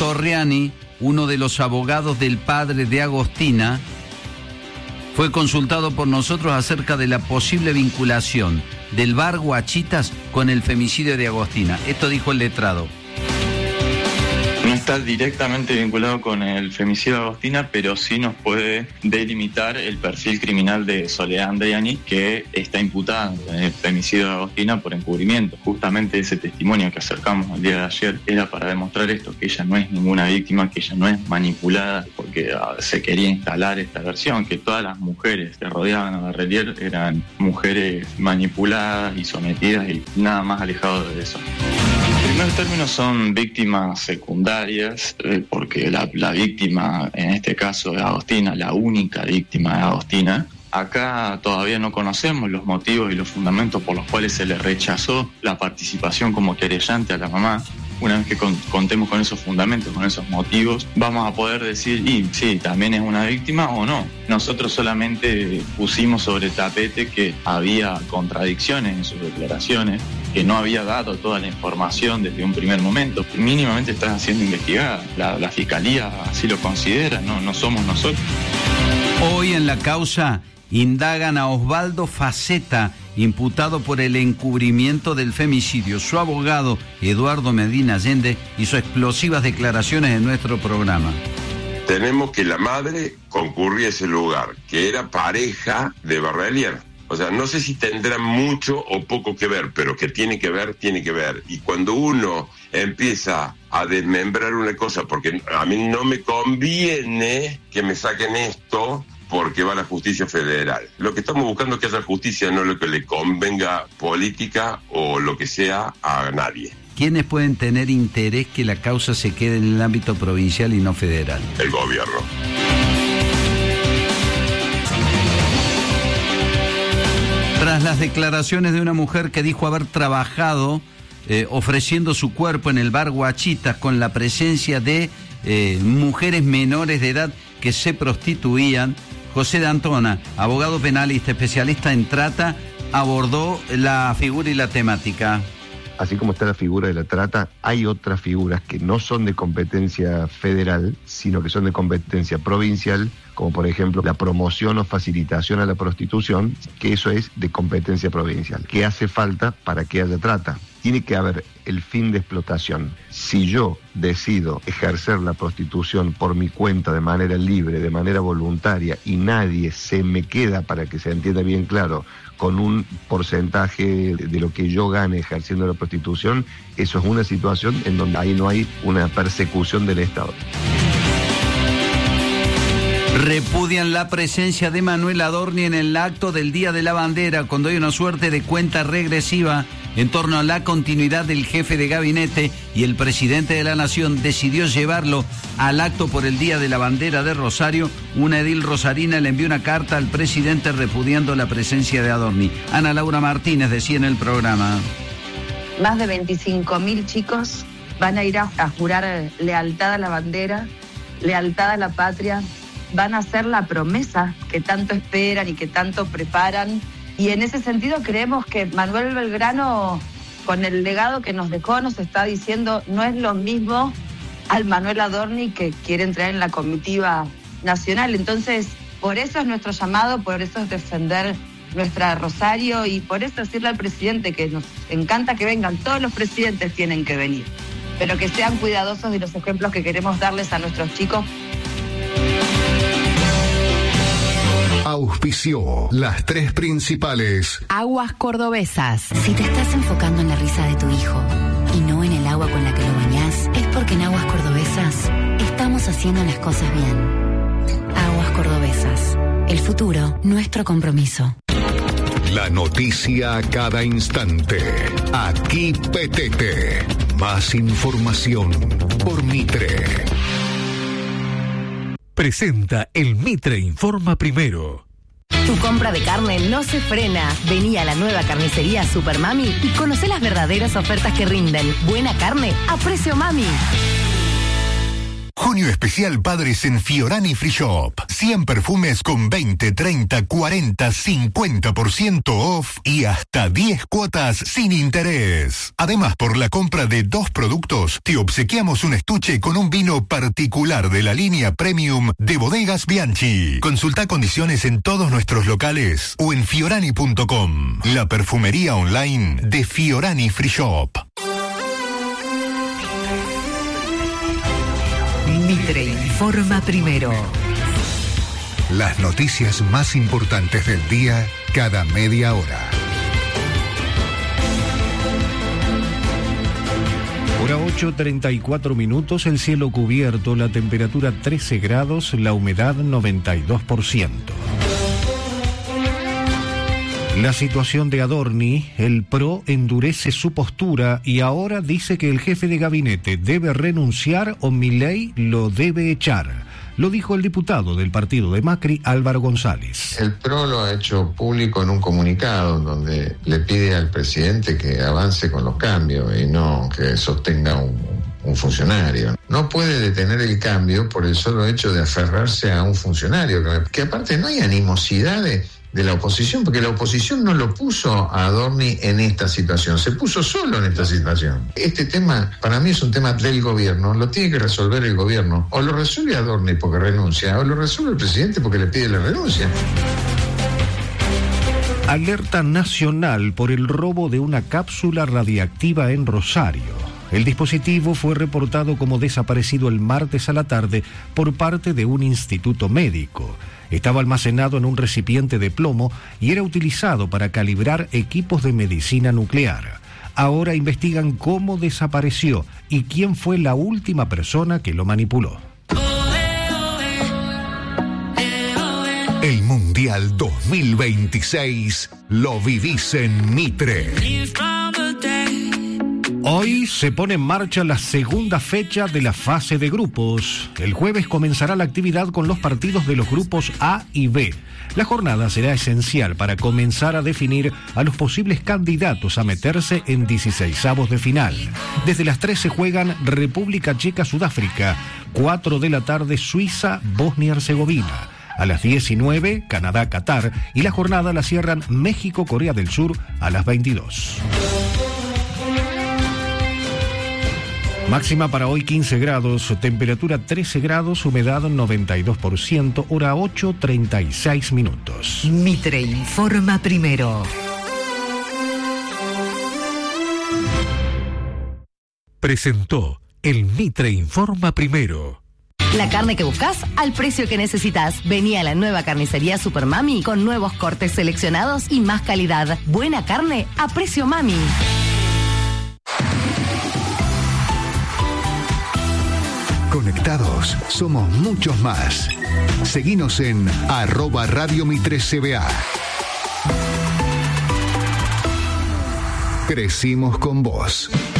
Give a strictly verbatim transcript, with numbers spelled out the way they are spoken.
Torriani, uno de los abogados del padre de Agostina, fue consultado por nosotros acerca de la posible vinculación del bar Guachitas con el femicidio de Agostina. Esto dijo el letrado. No está directamente vinculado con el femicidio de Agostina, pero sí nos puede delimitar el perfil criminal de Soledad Andriani, que está imputada en el femicidio de Agostina por encubrimiento. Justamente ese testimonio que acercamos el día de ayer era para demostrar esto, que ella no es ninguna víctima, que ella no es manipulada, porque uh, se quería instalar esta versión, que todas las mujeres que rodeaban a Barrelier eran mujeres manipuladas y sometidas y nada más alejado de eso. En primer término son víctimas secundarias, eh, porque la, la víctima, en este caso de Agostina, la única víctima de Agostina, acá todavía no conocemos los motivos y los fundamentos por los cuales se le rechazó la participación como querellante a la mamá. Una vez que con, contemos con esos fundamentos, con esos motivos, vamos a poder decir, y sí, también es una víctima o no. Nosotros solamente pusimos sobre el tapete que había contradicciones en sus declaraciones, que no había dado toda la información desde un primer momento. Mínimamente está siendo investigada. La, la Fiscalía así lo considera, no, no somos nosotros. Hoy en la causa indagan a Osvaldo Faceta, imputado por el encubrimiento del femicidio. Su abogado, Eduardo Medina Allende, hizo explosivas declaraciones en nuestro programa. Tenemos que la madre concurría a ese lugar, que era pareja de Barrelier. O sea, no sé si tendrá mucho o poco que ver, pero que tiene que ver, tiene que ver. Y cuando uno empieza a desmembrar una cosa, porque a mí no me conviene que me saquen esto porque va a la justicia federal. Lo que estamos buscando es que haya justicia, no lo que le convenga política o lo que sea a nadie. ¿Quiénes pueden tener interés que la causa se quede en el ámbito provincial y no federal? El gobierno. Tras las declaraciones de una mujer que dijo haber trabajado eh, ofreciendo su cuerpo en el bar Guachitas con la presencia de eh, mujeres menores de edad que se prostituían, José D'Antona, abogado penalista, especialista en trata, abordó la figura y la temática. Así como está la figura de la trata, hay otras figuras que no son de competencia federal, sino que son de competencia provincial, como por ejemplo la promoción o facilitación a la prostitución, que eso es de competencia provincial. ¿Qué hace falta para que haya trata? Tiene que haber el fin de explotación. Si yo decido ejercer la prostitución por mi cuenta de manera libre, de manera voluntaria, y nadie se me queda, para que se entienda bien claro, con un porcentaje de lo que yo gane ejerciendo la prostitución, eso es una situación en donde ahí no hay una persecución del Estado. Repudian la presencia de Manuel Adorni en el acto del Día de la Bandera, cuando hay una suerte de cuenta regresiva en torno a la continuidad del jefe de gabinete, y el presidente de la Nación decidió llevarlo al acto por el Día de la Bandera de Rosario. Una edil rosarina le envió una carta al presidente repudiando la presencia de Adorni. Ana Laura Martínez decía en el programa: más de veinticinco mil chicos van a ir a, a jurar lealtad a la bandera, lealtad a la patria, van a hacer la promesa que tanto esperan y que tanto preparan. Y en ese sentido creemos que Manuel Belgrano, con el legado que nos dejó, nos está diciendo no es lo mismo al Manuel Adorni que quiere entrar en la comitiva nacional. Entonces, por eso es nuestro llamado, por eso es defender nuestra Rosario y por eso decirle al presidente que nos encanta que vengan. Todos los presidentes tienen que venir, pero que sean cuidadosos de los ejemplos que queremos darles a nuestros chicos. Auspició las tres principales. Aguas Cordobesas. Si te estás enfocando en la risa de tu hijo y no en el agua con la que lo bañás, es porque en Aguas Cordobesas estamos haciendo las cosas bien. Aguas Cordobesas. El futuro, nuestro compromiso. La noticia a cada instante. Aquí Petete. Más información por Mitre. Presenta el Mitre Informa Primero. Tu compra de carne no se frena. Vení a la nueva carnicería Super Mami y conocé las verdaderas ofertas que rinden. Buena carne a precio mami. Junio especial padres en Fiorani Free Shop. cien perfumes con veinte, treinta, cuarenta, cincuenta por ciento off y hasta diez cuotas sin interés. Además, por la compra de dos productos, te obsequiamos un estuche con un vino particular de la línea Premium de Bodegas Bianchi. Consulta condiciones en todos nuestros locales o en fiorani punto com. La perfumería online de Fiorani Free Shop. Mitre informa primero. Las noticias más importantes del día cada media hora. Hora ocho, treinta y cuatro minutos, el cielo cubierto, la temperatura trece grados, la humedad noventa y dos por ciento. La situación de Adorni, el P R O endurece su postura y ahora dice que el jefe de gabinete debe renunciar o Milei lo debe echar. Lo dijo el diputado del partido de Macri, Álvaro González. El P R O lo ha hecho público en un comunicado donde le pide al presidente que avance con los cambios y no que sostenga un, un funcionario. No puede detener el cambio por el solo hecho de aferrarse a un funcionario, que, que aparte no hay animosidades de la oposición, porque la oposición no lo puso a Adorni en esta situación, se puso solo en esta situación. Este tema, para mí, es un tema del gobierno, lo tiene que resolver el gobierno. O lo resuelve Adorni porque renuncia, o lo resuelve el presidente porque le pide la renuncia. Alerta nacional por el robo de una cápsula radiactiva en Rosario. El dispositivo fue reportado como desaparecido el martes a la tarde por parte de un instituto médico. Estaba almacenado en un recipiente de plomo y era utilizado para calibrar equipos de medicina nuclear. Ahora investigan cómo desapareció y quién fue la última persona que lo manipuló. El Mundial dos mil veintiséis lo vivís en Mitre. Hoy se pone en marcha la segunda fecha de la fase de grupos. El jueves comenzará la actividad con los partidos de los grupos A y B. La jornada será esencial para comenzar a definir a los posibles candidatos a meterse en dieciseisavos de final. Desde las tres se juegan República Checa-Sudáfrica, cuatro de la tarde Suiza-Bosnia-Herzegovina. A las diecinueve, Canadá-Qatar, y la jornada la cierran México-Corea del Sur a las veintidós. Máxima para hoy quince grados, temperatura trece grados, humedad noventa y dos por ciento, hora ocho, treinta y seis minutos. Mitre informa primero. Presentó el Mitre informa primero. La carne que buscas al precio que necesitas. Vení a la nueva carnicería Super Mami con nuevos cortes seleccionados y más calidad. Buena carne a precio Mami. Conectados, somos muchos más. Seguinos en arroba Radio Mitre C B A. Crecimos con vos.